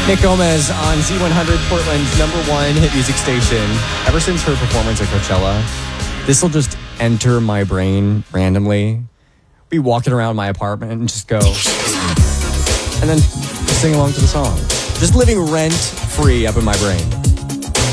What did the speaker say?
Nick Gomez on Z100, Portland's #1 hit music station. Ever since her performance at Coachella, this will just enter my brain randomly. Be walking around my apartment and just go, and then sing along to the song. Just living rent free up in my brain.